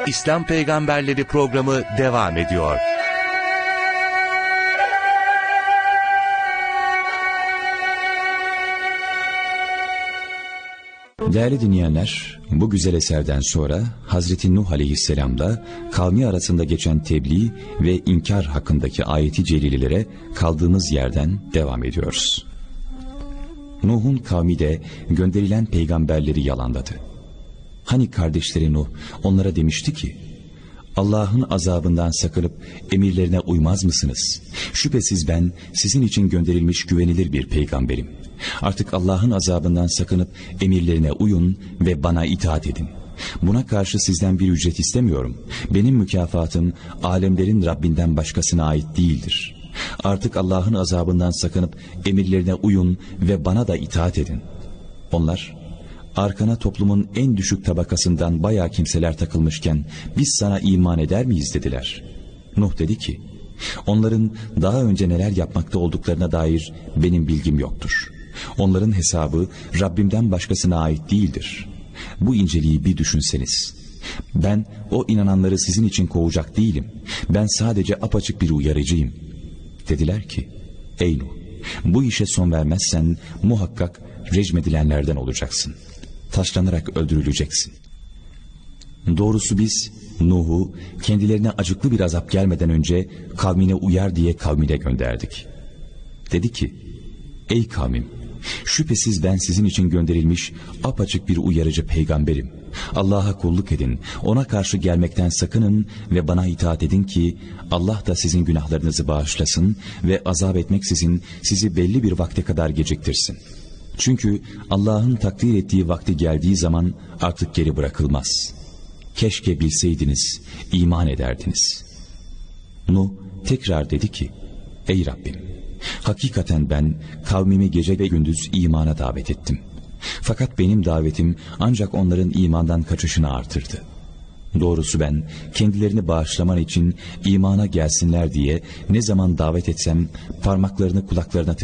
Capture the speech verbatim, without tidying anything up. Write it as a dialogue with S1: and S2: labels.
S1: İslam Peygamberleri programı devam ediyor.
S2: Değerli dinleyenler, bu güzel eserden sonra Hazreti Nuh Aleyhisselam'da kavmi arasında geçen tebliğ ve inkar hakkındaki ayeti celilelere kaldığımız yerden devam ediyoruz. Nuh'un kavmi de gönderilen peygamberleri yalanladı. Hani kardeşleri Nuh onlara demişti ki, Allah'ın azabından sakınıp emirlerine uymaz mısınız? Şüphesiz ben sizin için gönderilmiş güvenilir bir peygamberim. Artık Allah'ın azabından sakınıp emirlerine uyun ve bana itaat edin. Buna karşı sizden bir ücret istemiyorum. Benim mükafatım alemlerin Rabbinden başkasına ait değildir. Artık Allah'ın azabından sakınıp emirlerine uyun ve bana da itaat edin. Onlar, arkana toplumun en düşük tabakasından bayağı kimseler takılmışken biz sana iman eder miyiz dediler. Nuh dedi ki, onların daha önce neler yapmakta olduklarına dair benim bilgim yoktur. Onların hesabı Rabbimden başkasına ait değildir. Bu inceliği bir düşünseniz. Ben o inananları sizin için kovacak değilim. Ben sadece apaçık bir uyarıcıyım. Dediler ki, ey Nuh, bu işe son vermezsen muhakkak recmedilenlerden olacaksın. Taşlanarak öldürüleceksin. Doğrusu biz Nuh'u kendilerine acıklı bir azap gelmeden önce kavmine uyar diye kavmine gönderdik. Dedi ki, ey kavmim, şüphesiz ben sizin için gönderilmiş apaçık bir uyarıcı peygamberim. Allah'a kulluk edin, ona karşı gelmekten sakının ve bana itaat edin ki Allah da sizin günahlarınızı bağışlasın ve azap etmeksizin sizi belli bir vakte kadar geciktirsin. Çünkü Allah'ın takdir ettiği vakti geldiği zaman artık geri bırakılmaz. Keşke bilseydiniz, iman ederdiniz. Nuh tekrar dedi ki, ey Rabbim, hakikaten ben kavmimi gece ve gündüz imana davet ettim. Fakat benim davetim ancak onların imandan kaçışını artırdı. Doğrusu ben kendilerini bağışlaman için imana gelsinler diye ne zaman davet etsem parmaklarını kulaklarına tıkıyordum.